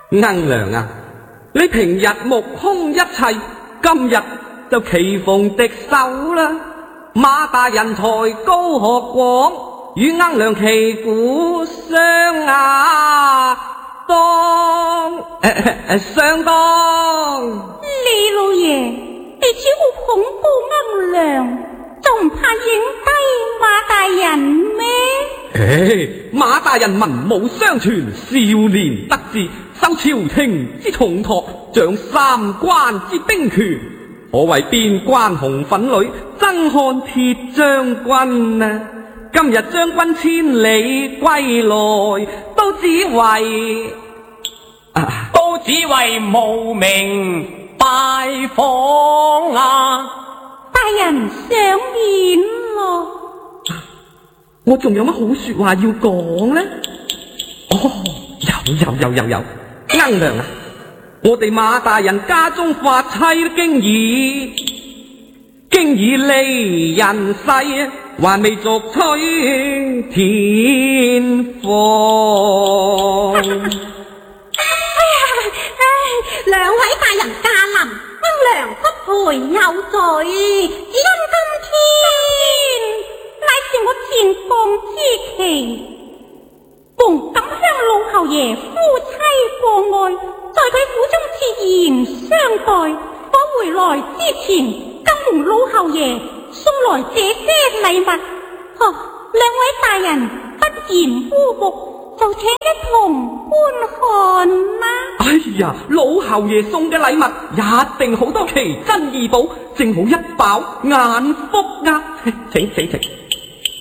罌娘啊，你平日目空一切，今日就棋逢敵手啦。馬大人才高學廣，與罌娘旗鼓相相當。 李老爺，你只好捧高罌娘，就唔怕影低馬大人咩？ 馬大人文武雙全，少年得志，受朝廷之重託，掌三關之兵權，可謂邊關紅粉女，爭看鐵將軍啊！今日將軍千里歸來，都只為慕名拜訪啊！ 大人賞面咯。 我仲有乜好說話要講呢？有，罌娘啊，我哋馬大人家中發妻經已離人世，還未續娶天房。 兩位大人駕臨，罌娘不陪有罪，只因今天乃是我前房之期，逢錦香老侯爺夫妻過愛，在佢府中設宴相待，我回來之前，更蒙老侯爺送來這些禮物。兩位大人不嫌污目，就請一同觀看啦。 哎呀，老侯爺送嘅禮物一定好多奇珍異寶，正好一飽眼福啊！請。